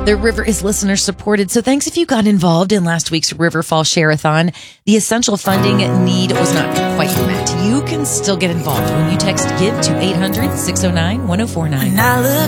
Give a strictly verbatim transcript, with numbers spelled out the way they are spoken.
The river is listener supported, so thanks if you got involved in last week's Riverfall Share-a-thon. The essential funding need was not quite met. You can still get involved when you text GIVE to eight hundred, six oh nine, one oh four nine.